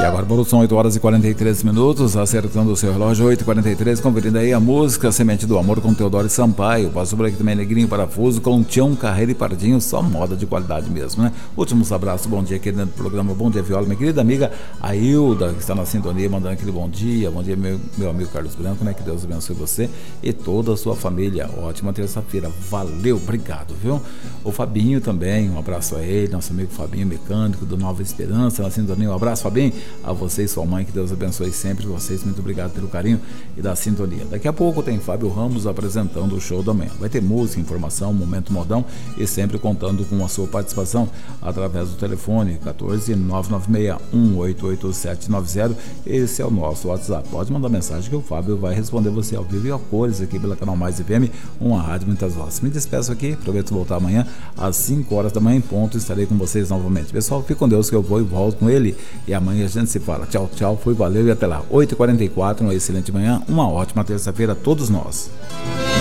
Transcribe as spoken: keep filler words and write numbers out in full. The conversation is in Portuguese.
agora, produção, oito horas e quarenta e três minutos, acertando o seu relógio, oito e quarenta e três, conferindo aí a música Semente do Amor com Teodoro Sampaio. Passou por aqui também Negrinho Parafuso com Tião Carreira e Pardinho, só moda de qualidade mesmo, né? Últimos abraços, bom dia aqui dentro do programa Bom Dia Viola, minha querida amiga Ailda, que está na sintonia, mandando aquele bom dia, bom dia meu, meu amigo Carlos Branco, né? Que Deus abençoe você e toda a sua família. Ótima terça-feira, valeu, obrigado, viu? O Fabinho também, um abraço a ele, nosso amigo Fabinho, mecânico do Nova Esperança, na sintonia, um abraço, Fabinho, a você e sua mãe, que Deus abençoe sempre vocês, muito obrigado pelo carinho e da sintonia. Daqui a pouco tem Fábio Ramos apresentando o show da manhã, vai ter música, informação, momento modão e sempre contando com a sua participação através do telefone quatorze, nove nove seis, um oito oito sete nove zero, esse é o nosso WhatsApp, pode mandar mensagem que o Fábio vai responder você ao vivo e a cores aqui pela Canal Mais F M, uma rádio muitas vozes. Me despeço aqui, prometo voltar amanhã às cinco horas da manhã em ponto, estarei com vocês novamente. Pessoal, fique com Deus que eu vou e volto com ele e amanhã a gente se fala. Tchau, tchau, fui, valeu e até lá. oito e quarenta e quatro, uma excelente manhã, uma ótima terça-feira a todos nós.